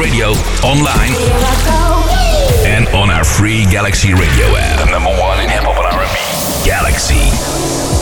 Radio, online, and on our free Galaxy Radio app. The number one in hip hop and R&B. Galaxy.